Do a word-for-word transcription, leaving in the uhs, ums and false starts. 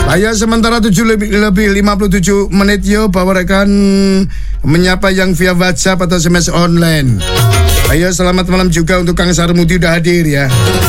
Ayo sementara tujuh lebih, lebih lima puluh tujuh menit yo, bahwa rekan menyapa yang via WhatsApp atau S M S online. Ayo selamat malam juga untuk Kang Sarmudi udah hadir ya.